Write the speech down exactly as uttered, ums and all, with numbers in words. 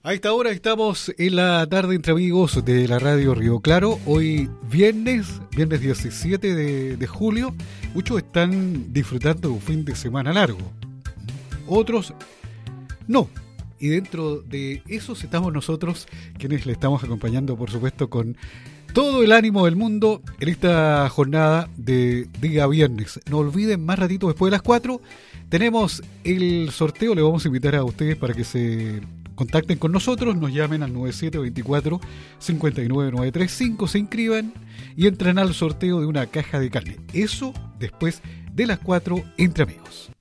A esta hora estamos en la tarde entre amigos de la radio Río Claro. Hoy viernes, viernes diecisiete de, de julio. Muchos están disfrutando de un fin de semana largo. Otros no. Y dentro de esos estamos nosotros, quienes le estamos acompañando, por supuesto, con todo el ánimo del mundo en esta jornada de día viernes. No olviden, más ratito después de las cuatro, tenemos el sorteo. Le vamos a invitar a ustedes para que se contacten con nosotros, nos llamen al nueve siete dos cuatro, cinco nueve nueve tres cinco, se inscriban y entren al sorteo de una caja de carne. Eso después de las cuatro entre amigos.